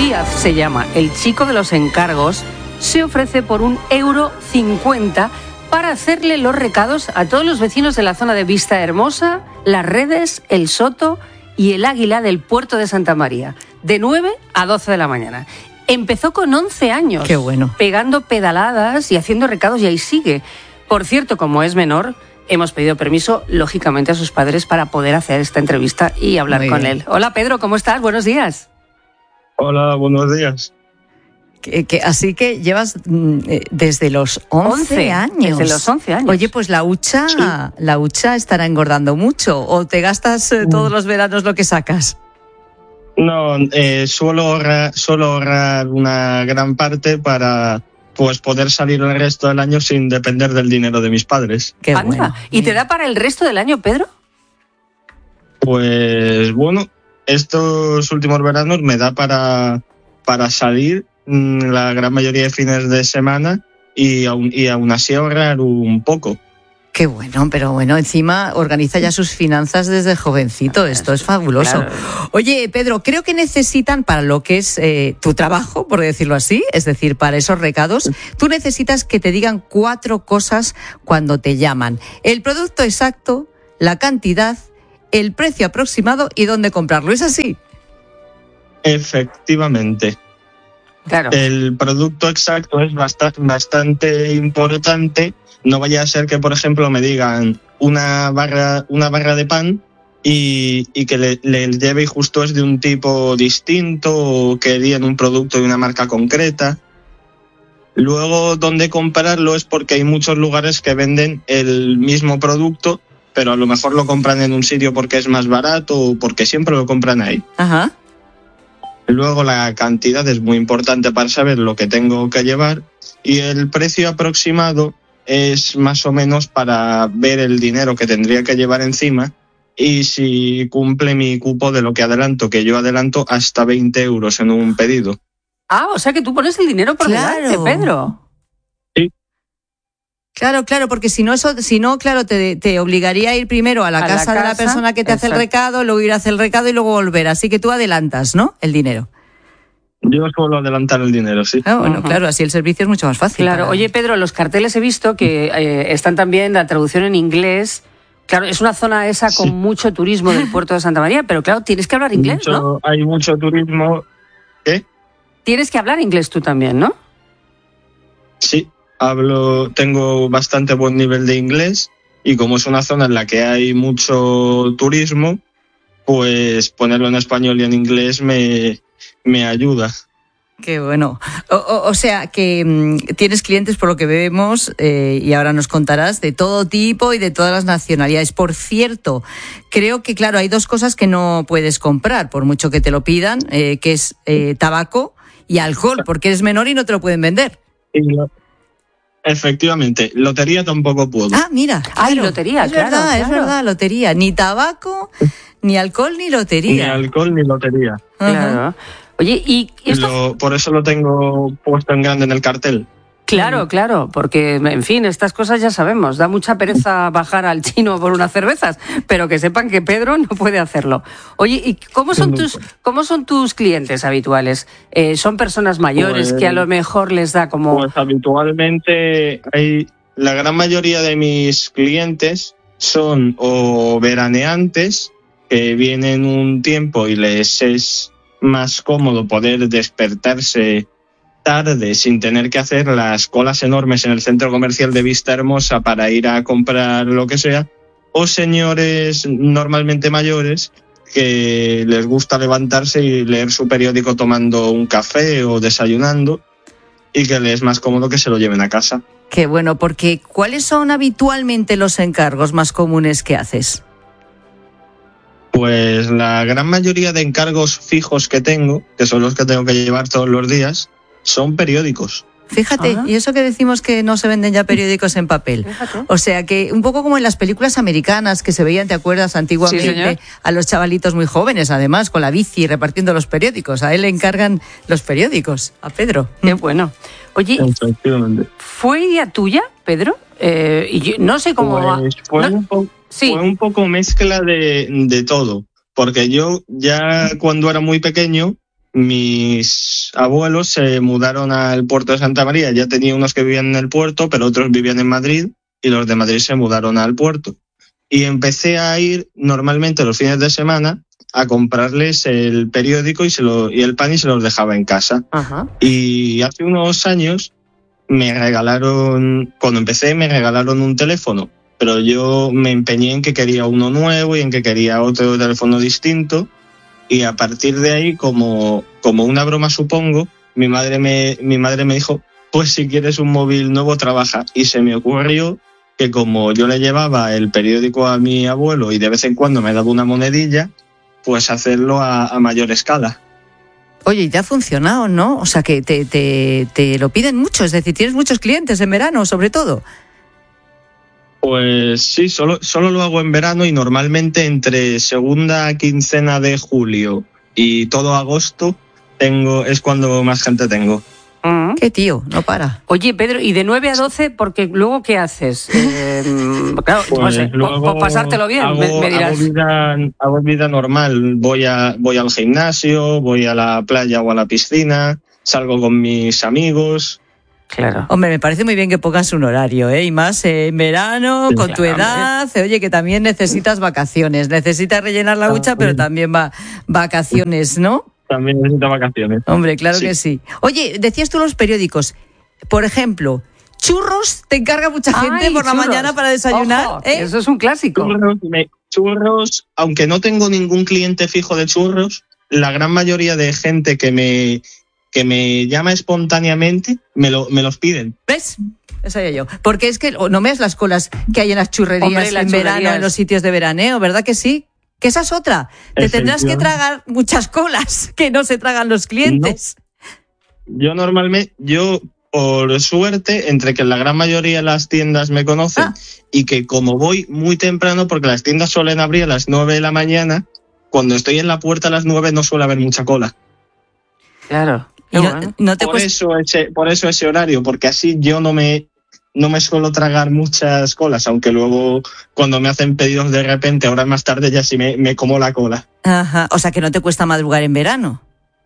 Díaz se llama, el chico de los encargos, se ofrece por €1,50 para hacerle los recados a todos los vecinos de la zona de Vista Hermosa, Las Redes, El Soto y El Águila del puerto de Santa María, de 9 a 12 de la mañana. Empezó con 11 años, Qué bueno, pegando pedaladas y haciendo recados, y ahí sigue. Por cierto, como es menor, hemos pedido permiso, lógicamente, a sus padres para poder hacer esta entrevista y hablar Muy con bien. él. Hola, Pedro, ¿cómo estás? Buenos días. Hola, buenos días. Así que llevas desde los 11 años. Desde los 11 años. Oye, pues la hucha estará engordando mucho, ¿o te gastas todos los veranos lo que sacas? No, suelo ahorrar una gran parte para pues poder salir el resto del año sin depender del dinero de mis padres. Qué Anda. bueno. ¿Y te da para el resto del año, Pedro? Pues bueno, estos últimos veranos me da para salir la gran mayoría de fines de semana y aún así ahorrar un poco. Qué bueno, pero bueno, encima organiza ya sus finanzas desde jovencito. Esto es fabuloso. Claro. Oye, Pedro, creo que necesitan para lo que es tu trabajo, por decirlo así, es decir, para esos recados, tú necesitas que te digan 4 cosas cuando te llaman: el producto exacto, la cantidad, el precio aproximado y dónde comprarlo. ¿Es así? Efectivamente. Claro. El producto exacto es bastante importante. No vaya a ser que, por ejemplo, me digan una barra de pan y que le lleve y justo es de un tipo distinto, o que querían un producto de una marca concreta. Luego, dónde comprarlo es porque hay muchos lugares que venden el mismo producto, pero a lo mejor lo compran en un sitio porque es más barato o porque siempre lo compran ahí. Ajá. Luego la cantidad es muy importante para saber lo que tengo que llevar, y el precio aproximado es más o menos para ver el dinero que tendría que llevar encima y si cumple mi cupo de lo que adelanto, que yo adelanto hasta 20 euros en un pedido. Ah, o sea que tú pones el dinero por delante, Pedro. Claro, porque si no, claro, te obligaría a ir primero a la casa de la persona que te hace el recado, luego ir a hacer el recado y luego volver. Así que tú adelantas, ¿no?, el dinero. Yo suelo adelantar el dinero, sí. Ah, bueno, claro, así el servicio es mucho más fácil. Claro. Oye, Pedro, los carteles he visto que están también la traducción en inglés. Claro, es una zona esa con mucho turismo del puerto de Santa María, pero claro, tienes que hablar inglés, ¿no? Hay mucho turismo. ¿Qué? Tienes que hablar inglés tú también, ¿no? Sí. Tengo bastante buen nivel de inglés, y como es una zona en la que hay mucho turismo, pues ponerlo en español y en inglés me ayuda. Qué bueno. O sea, que tienes clientes, por lo que vemos, y ahora nos contarás, de todo tipo y de todas las nacionalidades. Por cierto, creo que, claro, hay 2 cosas que no puedes comprar, por mucho que te lo pidan, que es tabaco y alcohol, porque eres menor y no te lo pueden vender. Efectivamente, lotería tampoco puedo. Ah, mira. Claro. Ay, lotería, es claro. Es verdad, lotería. Ni tabaco, ni alcohol, ni lotería. Ni alcohol ni lotería. Claro. Oye, y esto... Por eso lo tengo puesto en grande en el cartel. Claro, porque, en fin, estas cosas ya sabemos, da mucha pereza bajar al chino por unas cervezas, pero que sepan que Pedro no puede hacerlo. Oye, ¿y cómo son tus clientes habituales? ¿Son personas mayores que a lo mejor les da como...? Pues habitualmente la gran mayoría de mis clientes son o veraneantes que vienen un tiempo y les es más cómodo poder despertarse tarde sin tener que hacer las colas enormes en el centro comercial de Vista Hermosa para ir a comprar lo que sea, o señores normalmente mayores que les gusta levantarse y leer su periódico tomando un café o desayunando, y que les es más cómodo que se lo lleven a casa. Qué bueno, porque ¿cuáles son habitualmente los encargos más comunes que haces? Pues la gran mayoría de encargos fijos que tengo, que son los que tengo que llevar todos los días, son periódicos. Fíjate, y eso que decimos que no se venden ya periódicos en papel. Fíjate. O sea que un poco como en las películas americanas que se veían, ¿te acuerdas? Antiguamente, sí, a los chavalitos muy jóvenes, además, con la bici repartiendo los periódicos. A él le encargan los periódicos, a Pedro. Qué bueno. Oye, Efectivamente. ¿fue idea tuya, Pedro? Y yo no sé cómo... Pues fue un poco mezcla de todo, porque yo ya cuando era muy pequeño, mis abuelos se mudaron al puerto de Santa María. Ya tenía unos que vivían en el puerto, pero otros vivían en Madrid, y los de Madrid se mudaron al puerto. Y empecé a ir normalmente los fines de semana a comprarles el periódico y el pan, y se los dejaba en casa. Ajá. Y hace unos años cuando empecé me regalaron un teléfono, pero yo me empeñé en que quería uno nuevo y en que quería otro teléfono distinto, y a partir de ahí, como una broma supongo, mi madre me dijo, pues si quieres un móvil nuevo trabaja, y se me ocurrió que como yo le llevaba el periódico a mi abuelo y de vez en cuando me daba una monedilla, pues hacerlo a mayor escala. Oye, y te ha funcionado, ¿no? O sea, que te lo piden mucho, es decir, tienes muchos clientes en verano, sobre todo. Pues sí, solo lo hago en verano, y normalmente entre segunda quincena de julio y todo agosto es cuando más gente tengo. Qué tío, no para. Oye, Pedro, ¿y de 9 a 12? Porque luego, ¿qué haces? Claro, Pues no sé, luego pasártelo bien, me dirás. Hago vida normal. Voy al gimnasio, voy a la playa o a la piscina, salgo con mis amigos. Claro. Hombre, me parece muy bien que pongas un horario, ¿eh? Y más en verano, Sí, con tu edad. Oye, que también necesitas vacaciones. Necesitas rellenar la hucha, pero también vacaciones, ¿no? También necesito vacaciones. Hombre, claro que sí. Oye, decías tú los periódicos. Por ejemplo, churros te encarga mucha gente por la mañana para desayunar. Ojo, eso es un clásico. Churros, aunque no tengo ningún cliente fijo de churros, la gran mayoría de gente que me llama espontáneamente me los piden. ¿Ves? Eso yo. Porque es que no me das las colas que hay en las churrerías. Hombre, en verano, en los sitios de veraneo, ¿verdad que sí? Que esa es otra. Te tendrás que tragar muchas colas que no se tragan los clientes. No. Yo por suerte, entre que la gran mayoría de las tiendas me conocen y que como voy muy temprano, porque las tiendas suelen abrir a las 9 de la mañana, cuando estoy en la puerta a las 9 no suele haber mucha cola. Claro. Y no te por eso ese horario, porque así yo no me suelo tragar muchas colas, aunque luego cuando me hacen pedidos de repente, horas más tarde, ya sí me como la cola. Ajá. O sea, que no te cuesta madrugar en verano.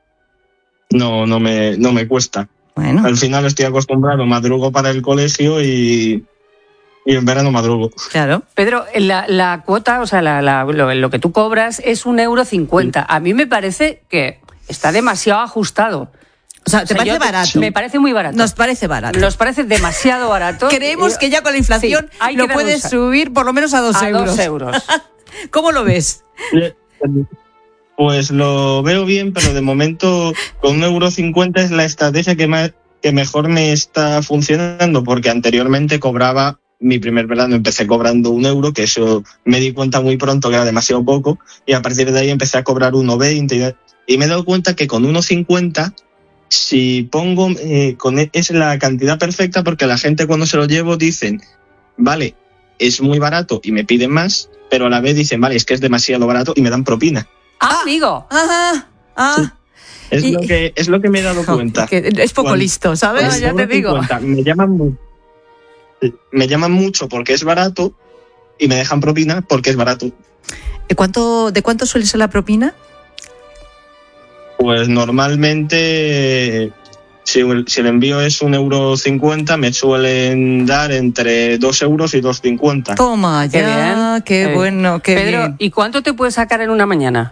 No me cuesta. Bueno. Al final estoy acostumbrado, madrugo para el colegio y en verano madrugo. Claro. Pedro, la cuota, o sea, lo que tú cobras es 1,50 €. A mí me parece que está demasiado ajustado. O sea, ¿te parece barato? Me parece muy barato. Nos parece barato. Nos parece demasiado barato. Creemos que ya con la inflación lo puedes subir por lo menos a 2 euros. 2 euros. ¿Cómo lo ves? Pues lo veo bien, pero de momento con 1,50 € es la estrategia que mejor me está funcionando, porque anteriormente cobraba, mi primer verano empecé cobrando 1 €, que eso me di cuenta muy pronto que era demasiado poco, y a partir de ahí empecé a cobrar 1,20 €, y me he dado cuenta que con 1,50 €, si pongo, es la cantidad perfecta, porque la gente cuando se lo llevo dicen, vale, es muy barato y me piden más, pero a la vez dicen, vale, es que es demasiado barato y me dan propina. Amigo. Sí. Es lo que me he dado cuenta. Que es poco listo, ¿sabes? Ya te digo. Me llaman mucho porque es barato y me dejan propina porque es barato. ¿De cuánto suele ser la propina? Pues normalmente, si el envío es 1,50 €, me suelen dar entre 2 euros y 2,50 €. Toma, ya, qué bueno, qué Pedro, bien. ¿y cuánto te puedes sacar en una mañana?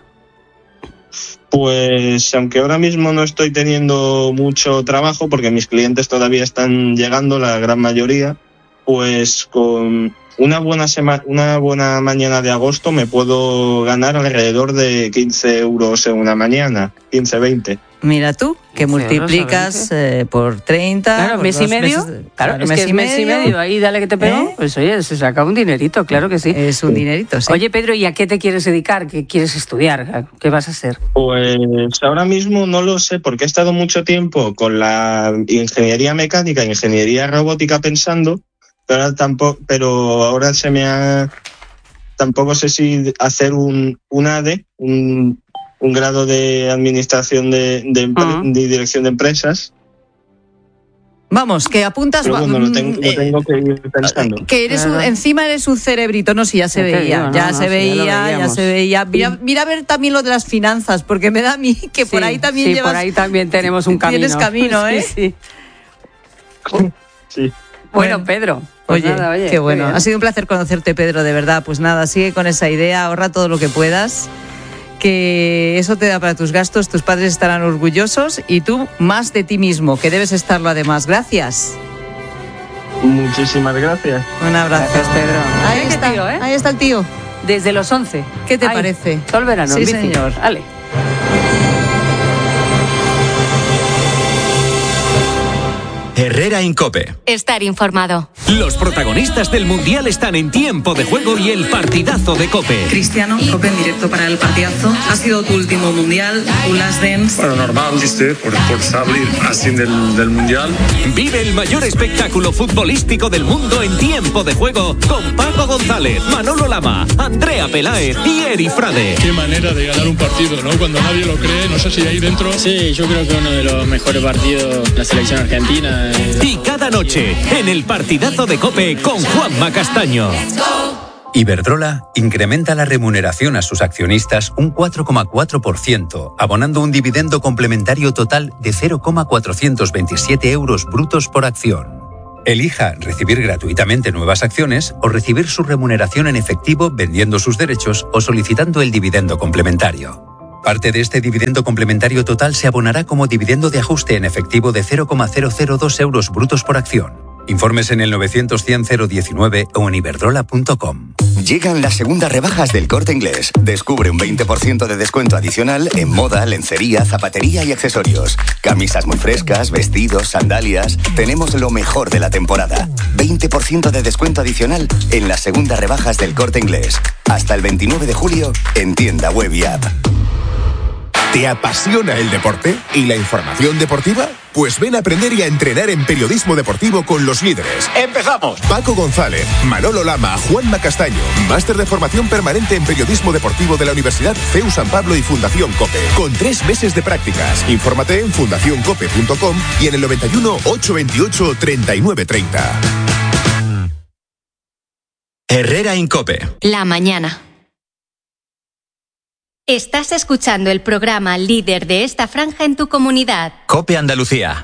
Pues aunque ahora mismo no estoy teniendo mucho trabajo, porque mis clientes todavía están llegando, la gran mayoría, pues con una buena mañana de agosto me puedo ganar alrededor de 15 euros en una mañana, 15-20. Mira tú, que multiplicas por 30. Claro, mes y medio. Claro, es que es mes y medio. Ahí dale que te pego. Pues oye, se saca un dinerito, claro que sí. Es un dinerito, sí. Oye, Pedro, ¿y a qué te quieres dedicar? ¿Qué quieres estudiar? ¿Qué vas a hacer? Pues ahora mismo no lo sé, porque he estado mucho tiempo con la ingeniería mecánica, ingeniería robótica pensando, pero ahora tampoco sé si hacer un ADE, un grado de administración de dirección de empresas, Vamos, que apuntas... Pero bueno, lo tengo que ir pensando. Que encima eres un cerebrito, no, sí, ya se veía, ya se veía. Mira a ver también lo de las finanzas, porque me da a mí que por ahí también llevas... por ahí también tenemos un camino. Tienes camino, ¿eh? Sí. Bueno, Pedro, pues oye, qué bueno. bien. Ha sido un placer conocerte, Pedro, de verdad. Pues nada, sigue con esa idea, ahorra todo lo que puedas, que eso te da para tus gastos, tus padres estarán orgullosos y tú más de ti mismo, que debes estarlo además. Gracias. Muchísimas gracias. Un abrazo. Gracias, Pedro. Ahí Mira qué está, tío, ¿eh? ahí está el tío. Desde los 11. ¿Qué te parece? Todo el verano, Sí, en bici. señor. Vale. Herrera en COPE. Estar informado. Los protagonistas del Mundial están en Tiempo de Juego y el partidazo de COPE. Cristiano, COPE en directo para el partidazo. Ha sido tu último Mundial, un last dance. Bueno, normal, ¿viste? Por salir así del Mundial. Vive el mayor espectáculo futbolístico del mundo en Tiempo de Juego con Paco González, Manolo Lama, Andrea Peláez y Eri Frade. Qué manera de ganar un partido, ¿no? Cuando nadie lo cree, no sé si ahí dentro... Sí, yo creo que uno de los mejores partidos de la selección argentina. Y cada noche, en el partidazo de COPE con Juanma Castaño. Iberdrola incrementa la remuneración a sus accionistas un 4,4%, abonando un dividendo complementario total de 0,427 euros brutos por acción. Elija recibir gratuitamente nuevas acciones o recibir su remuneración en efectivo vendiendo sus derechos o solicitando el dividendo complementario. Parte de este dividendo complementario total se abonará como dividendo de ajuste en efectivo de 0,002 euros brutos por acción. Informes en el 900-100-019 o en iberdrola.com. Llegan las segundas rebajas del Corte Inglés. Descubre un 20% de descuento adicional en moda, lencería, zapatería y accesorios. Camisas muy frescas, vestidos, sandalias. Tenemos lo mejor de la temporada. 20% de descuento adicional en las segundas rebajas del Corte Inglés. Hasta el 29 de julio en tienda web y app. ¿Te apasiona el deporte y la información deportiva? Pues ven a aprender y a entrenar en periodismo deportivo con los líderes. ¡Empezamos! Paco González, Manolo Lama, Juanma Castaño. Máster de formación permanente en periodismo deportivo de la Universidad CEU San Pablo y Fundación COPE. Con 3 meses de prácticas. Infórmate en fundacioncope.com y en el 91 828 3930. Herrera en COPE. La mañana. Estás escuchando el programa líder de esta franja en tu comunidad. COPE Andalucía.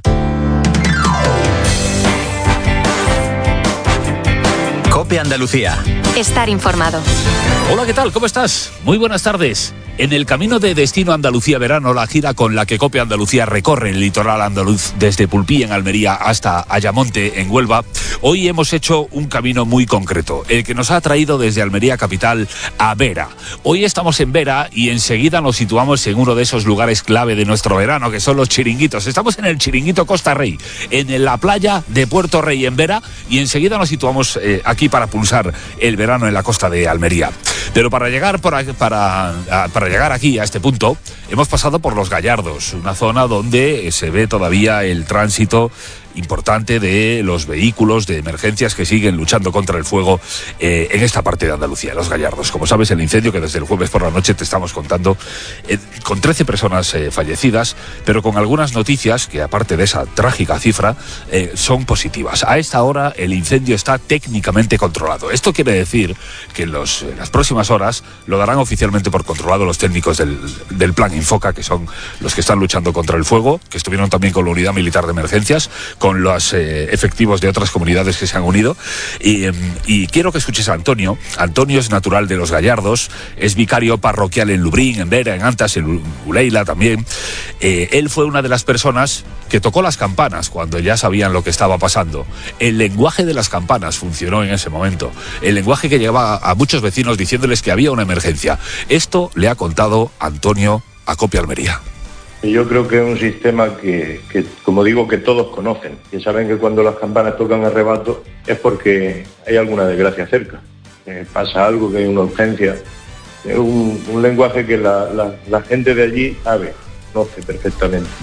COPE Andalucía. Estar informado. Hola, ¿qué tal? ¿Cómo estás? Muy buenas tardes. En el camino de Destino Andalucía Verano, la gira con la que COPE Andalucía recorre el litoral andaluz desde Pulpí en Almería hasta Ayamonte en Huelva, hoy hemos hecho un camino muy concreto, el que nos ha traído desde Almería capital a Vera. Hoy estamos en Vera y enseguida nos situamos en uno de esos lugares clave de nuestro verano, que son los chiringuitos. Estamos en el chiringuito Costa Rey, en la playa de Puerto Rey en Vera, y enseguida nos situamos aquí para pulsar el verano en la costa de Almería. Pero para llegar aquí a este punto, hemos pasado por Los Gallardos, una zona donde se ve todavía el tránsito importante de los vehículos de emergencias que siguen luchando contra el fuego en esta parte de Andalucía, Los Gallardos. Como sabes, el incendio que desde el jueves por la noche te estamos contando, con 13 personas fallecidas, pero con algunas noticias que, aparte de esa trágica cifra, son positivas. A esta hora el incendio está técnicamente controlado. Esto quiere decir que en las próximas horas lo darán oficialmente por controlado los técnicos del Plan Infoca, que son los que están luchando contra el fuego, que estuvieron también con la Unidad Militar de Emergencias, con los efectivos de otras comunidades que se han unido. Y quiero que escuches a Antonio. Antonio es natural de Los Gallardos, es vicario parroquial en Lubrín, en Vera, en Antas, en Uleila también. Él fue una de las personas que tocó las campanas cuando ya sabían lo que estaba pasando. El lenguaje de las campanas funcionó en ese momento. El lenguaje que llegaba a muchos vecinos diciéndoles que había una emergencia. Esto le ha contado Antonio a COPE Almería. Yo creo que es un sistema que, como digo, que todos conocen, que saben que cuando las campanas tocan a rebato es porque hay alguna desgracia cerca, pasa algo, que hay una urgencia. Es un lenguaje que la gente de allí sabe, conoce perfectamente.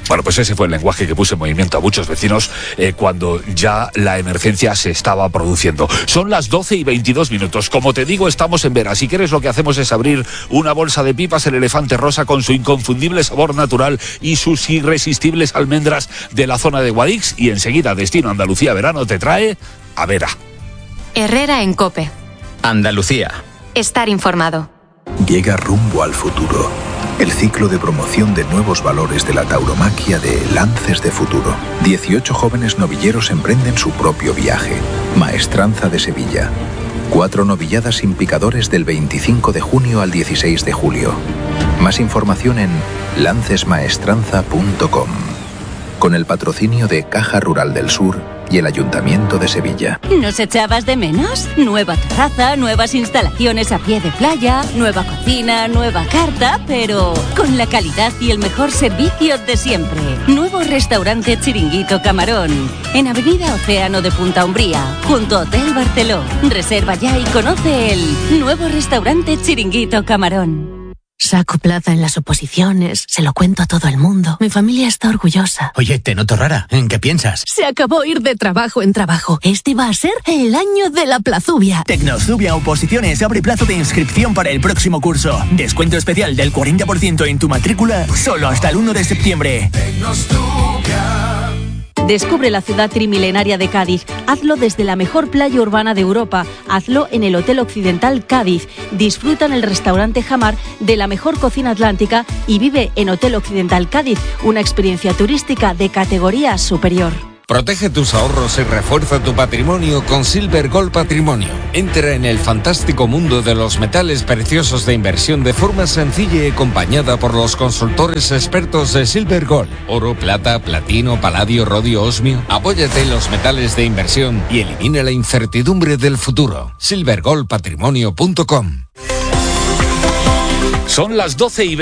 Bueno, pues ese fue el lenguaje que puso en movimiento a muchos vecinos cuando ya la emergencia se estaba produciendo. Son las 12:22. Como te digo, estamos en Vera. Si quieres, lo que hacemos es abrir una bolsa de pipas, el elefante rosa con su inconfundible sabor natural y sus irresistibles almendras de la zona de Guadix, y enseguida Destino Andalucía Verano te trae a Vera. Herrera en COPE. Andalucía. Estar informado. Llega Rumbo al Futuro, el ciclo de promoción de nuevos valores de la tauromaquia de Lances de Futuro. 18 jóvenes novilleros emprenden su propio viaje. Maestranza de Sevilla. 4 novilladas sin picadores del 25 de junio al 16 de julio. Más información en lancesmaestranza.com. Con el patrocinio de Caja Rural del Sur y el Ayuntamiento de Sevilla. ¿Nos echabas de menos? Nueva terraza, nuevas instalaciones a pie de playa, nueva cocina, nueva carta, pero con la calidad y el mejor servicio de siempre. Nuevo restaurante Chiringuito Camarón, en Avenida Océano de Punta Umbría, junto a Hotel Barceló. Reserva ya y conoce el nuevo restaurante Chiringuito Camarón. Saco plaza en las oposiciones, se lo cuento a todo el mundo. Mi familia está orgullosa. Oye, te noto rara. ¿En qué piensas? Se acabó ir de trabajo en trabajo. Este va a ser el año de la plazubia. Tecnozubia Oposiciones abre plazo de inscripción para el próximo curso. Descuento especial del 40% en tu matrícula solo hasta el 1 de septiembre. Descubre la ciudad trimilenaria de Cádiz. Hazlo desde la mejor playa urbana de Europa. Hazlo en el Hotel Occidental Cádiz. Disfruta en el restaurante Jamar de la mejor cocina atlántica y vive en Hotel Occidental Cádiz, una experiencia turística de categoría superior. Protege tus ahorros y refuerza tu patrimonio con Silver Gold Patrimonio. Entra en el fantástico mundo de los metales preciosos de inversión de forma sencilla y acompañada por los consultores expertos de Silver Gold. Oro, plata, platino, paladio, rodio, osmio. Apóyate en los metales de inversión y elimina la incertidumbre del futuro. silvergoldpatrimonio.com. Son las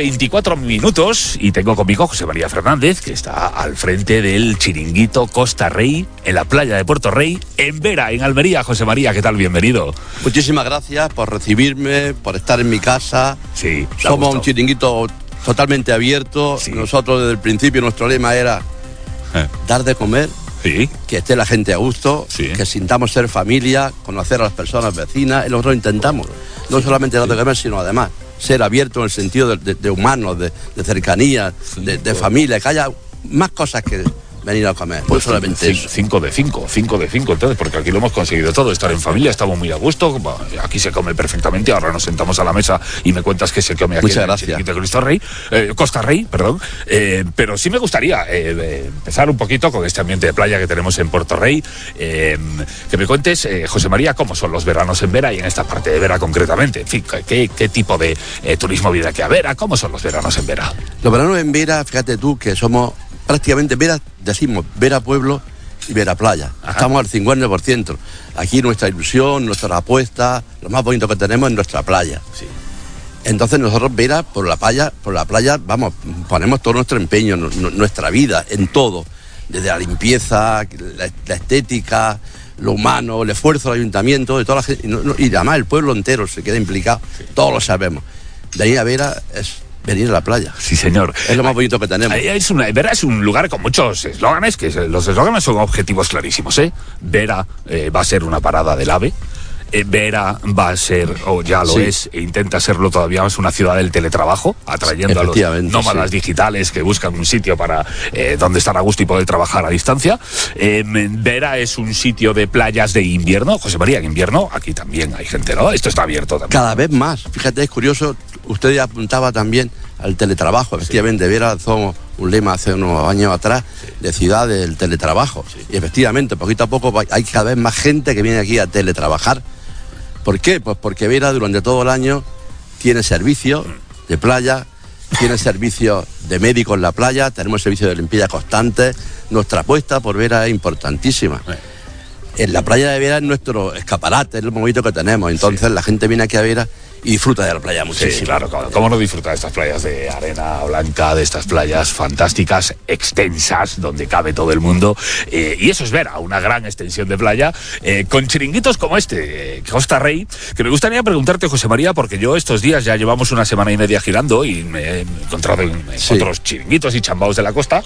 12:24 y tengo conmigo a José María Fernández, que está al frente del Chiringuito Costa Rey, en la playa de Puerto Rey, en Vera, en Almería. José María, ¿qué tal? Bienvenido. Muchísimas gracias por recibirme, por estar en mi casa. Sí, somos un chiringuito totalmente abierto. Sí. Nosotros desde el principio nuestro lema era dar de comer, sí, que esté la gente a gusto, sí, que sintamos ser familia, conocer a las personas vecinas, y nosotros intentamos no solamente dar de comer, sino además ser abierto en el sentido de humanos, de cercanía, de familia, que haya más cosas que venir a comer, pues solamente eso. 5 de 5, entonces, porque aquí lo hemos conseguido todo, estar en familia, estamos muy a gusto, aquí se come perfectamente, ahora nos sentamos a la mesa y me cuentas que se come aquí. Muchas gracias. En Costa Rey, pero sí me gustaría empezar un poquito con este ambiente de playa que tenemos en Puerto Rey, que me cuentes, José María, cómo son los veranos en Vera y en esta parte de Vera concretamente, en fin, qué tipo de turismo viene aquí a Vera, cómo son los veranos en Vera. Los veranos en Vera, fíjate tú que somos prácticamente Vera, decimos Vera Pueblo y Vera Playa. Ajá. Estamos al 50%. Aquí nuestra ilusión, nuestra apuesta, lo más bonito que tenemos es nuestra playa. Sí. Entonces nosotros Vera, por la playa, vamos, ponemos todo nuestro empeño, nuestra vida, en todo. Desde la limpieza, la estética, lo humano, el esfuerzo del ayuntamiento, de toda la gente, y además el pueblo entero se queda implicado, sí, todos lo sabemos. De ahí a Vera es venir a la playa. Sí, señor. Es lo más bonito que tenemos. Vera es un lugar con muchos eslóganes, que los eslóganes son objetivos clarísimos, ¿eh? Vera va a ser una parada del AVE. Vera va a ser, o ya lo es, e intenta serlo todavía más, una ciudad del teletrabajo, atrayendo a los nómadas digitales que buscan un sitio para donde estar a gusto y poder trabajar a distancia. Vera es un sitio de playas de invierno. José María, en invierno aquí también hay gente, ¿no? Esto está abierto también. Cada vez más. Fíjate, es curioso, usted ya apuntaba también al teletrabajo. Efectivamente, Vera somos un lema hace unos años atrás, de ciudad del teletrabajo. Sí. Y efectivamente, poquito a poco hay cada vez más gente que viene aquí a teletrabajar. ¿Por qué? Pues porque Vera durante todo el año tiene servicios de playa, tiene servicios de médicos en la playa, tenemos servicios de limpieza constante. Nuestra apuesta por Vera es importantísima. En la playa de Vera es nuestro escaparate, es el momento que tenemos. Entonces la gente viene aquí a Vera y disfruta de la playa muchísimo. Sí, claro, ¿cómo no disfrutar de estas playas de arena blanca, de estas playas fantásticas, extensas, donde cabe todo el mundo? Y eso es ver a una gran extensión de playa, con chiringuitos como este, Costa Rey, que me gustaría preguntarte, José María, porque yo estos días ya llevamos una semana y media girando y me he encontrado en otros chiringuitos y chambaos de la costa.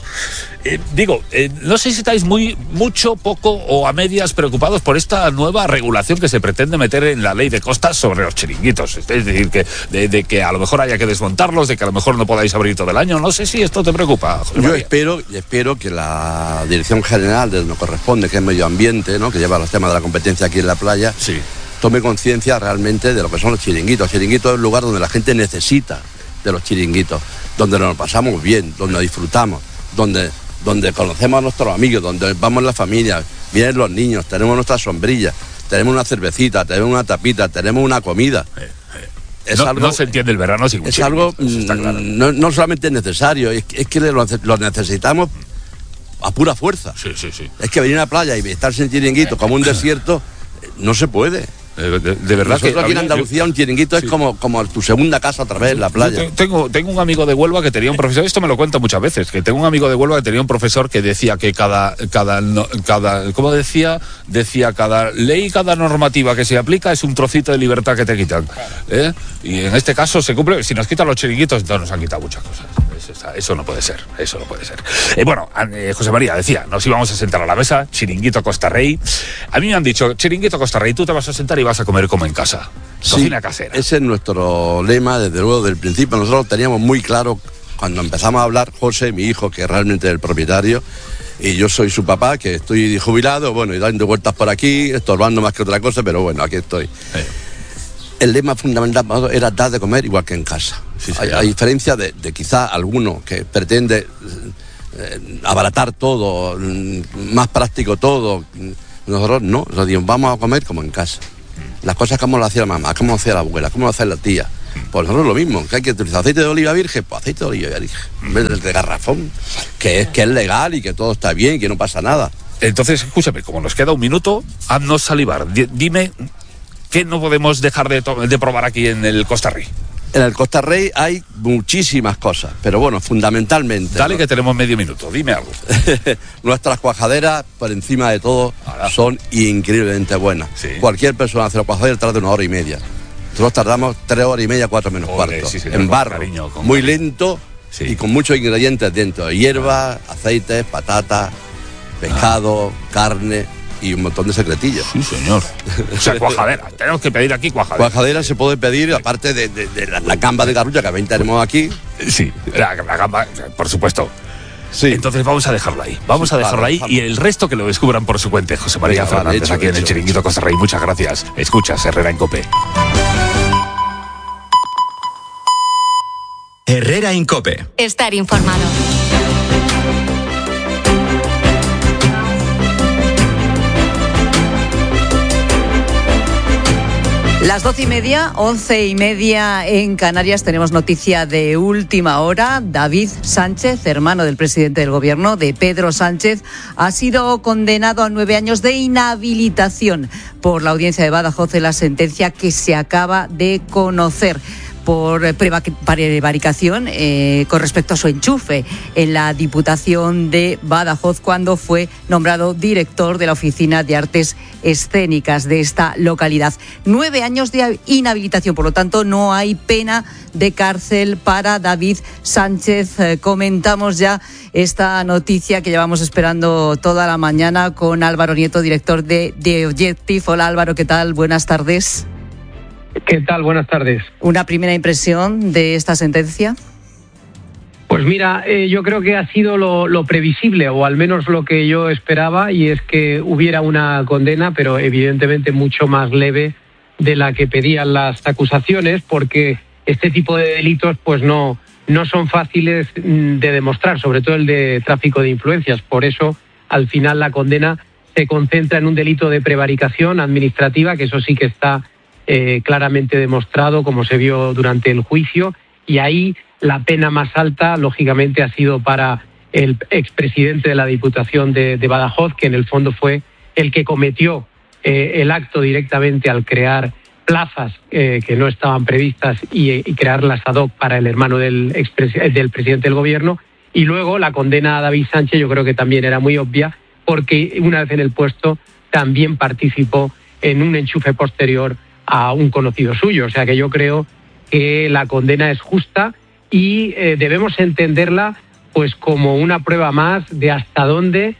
No sé si estáis mucho, poco o a medias preocupados por esta nueva regulación que se pretende meter en la ley de costas sobre los chiringuitos. Es decir, que de que a lo mejor haya que desmontarlos, de que a lo mejor no podáis abrir todo el año. No sé si esto te preocupa, José María. Yo espero que la Dirección General de donde corresponde, que es Medio Ambiente, ¿no?, que lleva los temas de la competencia aquí en la playa, tome conciencia realmente de lo que son los chiringuitos. Chiringuitos es un lugar donde la gente necesita de los chiringuitos, donde nos pasamos bien, donde disfrutamos, donde conocemos a nuestros amigos, donde vamos la familia, vienen los niños, tenemos nuestras sombrillas, tenemos una cervecita, tenemos una tapita, tenemos una comida. No se entiende el verano sin un chiringuito. Es algo no solamente necesario, es que lo necesitamos a pura fuerza. Sí. Es que venir a la playa y estar sin chiringuito como un desierto no se puede. De verdad. Nosotros que aquí en Andalucía un chiringuito es como tu segunda casa otra vez en la playa. Tengo un amigo de Huelva que tenía un profesor, esto me lo cuenta muchas veces, que tengo un amigo de Huelva que tenía un profesor que decía que cada ¿cómo decía? Decía cada ley, cada normativa que se aplica es un trocito de libertad que te quitan. Y en este caso se cumple, si nos quitan los chiringuitos, entonces nos han quitado muchas cosas. Eso no puede ser, José María decía, nos íbamos a sentar a la mesa, chiringuito Costa Rey. A mí me han dicho, chiringuito Costa Rey, tú te vas a sentar y vas a comer como en casa, cocina casera. Ese es nuestro lema, desde luego, del principio. Nosotros teníamos muy claro, cuando empezamos a hablar, José, mi hijo, que realmente es el propietario, y yo soy su papá, que estoy jubilado, y dando vueltas por aquí, estorbando más que otra cosa, pero bueno, aquí estoy. El lema fundamental era dar de comer igual que en casa. A diferencia de quizá alguno que pretende abaratar todo, más práctico todo, nosotros no, vamos a comer como en casa. Las cosas como lo hacía la mamá, como lo hacía la abuela, como lo hacía la tía. Pues nosotros lo mismo, que hay que utilizar aceite de oliva virgen, pues aceite de oliva virgen, en vez del de garrafón, que es legal y que todo está bien y que no pasa nada. Entonces, escúchame, como nos queda un minuto, haznos salivar. Dime, ¿qué no podemos dejar de probar aquí en el Costa Rey? En el Costa Rey hay muchísimas cosas, pero bueno, fundamentalmente... Dale, que tenemos medio minuto, dime algo. Nuestras cuajaderas, por encima de todo, son increíblemente buenas. Cualquier persona hace la cuajadera tarda 1 hora y media. Nosotros tardamos 3 horas y media, 4 menos cuarto. En barro, cariño, muy lento y con muchos ingredientes dentro. Hierba, aceites, patatas, pescado, carne y un montón de secretillos. Sí, señor. O sea, cuajadera. Tenemos que pedir aquí cuajadera. Cuajadera se puede pedir, aparte de la gamba de garrucha que también tenemos aquí. Sí, la gamba, por supuesto. Sí. Entonces vamos a dejarlo ahí. Vamos a dejarlo ahí y el resto que lo descubran por su cuenta. José María Fernández, aquí en el Chiringuito Costa Rey. Muchas gracias. Escuchas Herrera en COPE. Herrera en COPE. Estar informado. Las 12:30, 11:30 en Canarias, tenemos noticia de última hora. David Sánchez, hermano del presidente del gobierno, de Pedro Sánchez, ha sido condenado a 9 años de inhabilitación por la audiencia de Badajoz en la sentencia que se acaba de conocer por prevaricación con respecto a su enchufe en la Diputación de Badajoz cuando fue nombrado director de la Oficina de Artes Escénicas de esta localidad. 9 años de inhabilitación, por lo tanto no hay pena de cárcel para David Sánchez. Comentamos ya esta noticia que llevamos esperando toda la mañana con Álvaro Nieto, director de The Objective. Hola Álvaro, ¿qué tal? Buenas tardes. ¿Qué tal? Buenas tardes. ¿Una primera impresión de esta sentencia? Pues mira, yo creo que ha sido lo previsible, o al menos lo que yo esperaba, y es que hubiera una condena, pero evidentemente mucho más leve de la que pedían las acusaciones, porque este tipo de delitos pues no son fáciles de demostrar, sobre todo el de tráfico de influencias. Por eso, al final, la condena se concentra en un delito de prevaricación administrativa, que eso sí que está claramente demostrado, como se vio durante el juicio, y ahí la pena más alta, lógicamente, ha sido para el expresidente de la Diputación de Badajoz, que en el fondo fue el que cometió el acto directamente al crear plazas que no estaban previstas y crearlas ad hoc para el hermano del presidente del gobierno. Y luego la condena a David Sánchez yo creo que también era muy obvia, porque una vez en el puesto también participó en un enchufe posterior a un conocido suyo. O sea que yo creo que la condena es justa y debemos entenderla pues como una prueba más de hasta dónde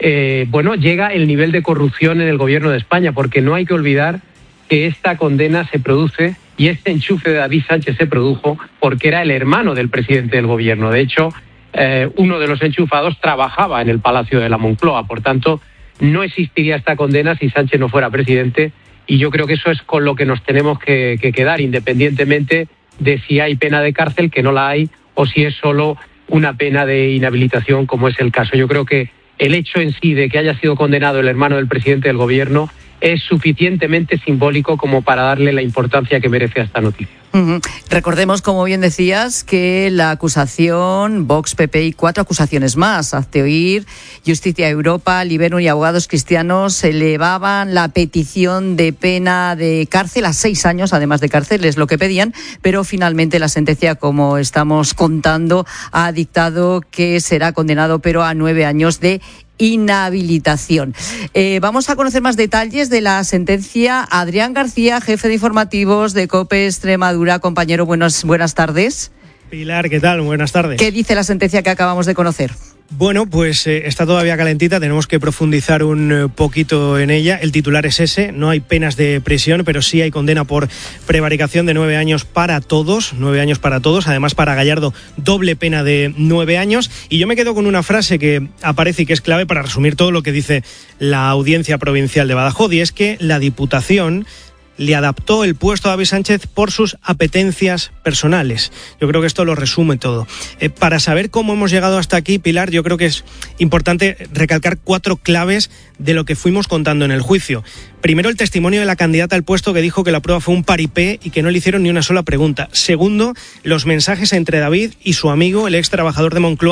llega el nivel de corrupción en el gobierno de España, porque no hay que olvidar que esta condena se produce y este enchufe de David Sánchez se produjo porque era el hermano del presidente del gobierno. De hecho, uno de los enchufados trabajaba en el Palacio de la Moncloa. Por tanto, no existiría esta condena si Sánchez no fuera presidente, y yo creo que eso es con lo que nos tenemos que quedar, independientemente de si hay pena de cárcel, que no la hay, o si es solo una pena de inhabilitación, como es el caso. Yo creo que el hecho en sí de que haya sido condenado el hermano del presidente del gobierno es suficientemente simbólico como para darle la importancia que merece a esta noticia. Recordemos, como bien decías, que la acusación, Vox, PP y 4 acusaciones más, Hazte Oír, Justicia Europa, Liberum y Abogados Cristianos elevaban la petición de pena de cárcel a 6 años, además de cárcel, es lo que pedían, pero finalmente la sentencia, como estamos contando, ha dictado que será condenado, pero a 9 años de inhabilitación. Vamos a conocer más detalles de la sentencia. Adrián García, jefe de informativos de COPE Extremadura. Compañero, buenas tardes. Pilar, ¿qué tal? Buenas tardes. ¿Qué dice la sentencia que acabamos de conocer? Bueno, pues está todavía calentita, tenemos que profundizar un poquito en ella. El titular es ese, no hay penas de prisión, pero sí hay condena por prevaricación de 9 años para todos, 9 años para todos, además para Gallardo doble pena de 9 años. Y yo me quedo con una frase que aparece y que es clave para resumir todo lo que dice la Audiencia Provincial de Badajoz, y es que la Diputación le adaptó el puesto a David Sánchez por sus apetencias personales. Yo creo que esto lo resume todo. Para saber cómo hemos llegado hasta aquí, Pilar, yo creo que es importante recalcar 4 claves de lo que fuimos contando en el juicio. Primero, el testimonio de la candidata al puesto, que dijo que la prueba fue un paripé y que no le hicieron ni una sola pregunta. Segundo, los mensajes entre David y su amigo, el ex trabajador de Moncloa,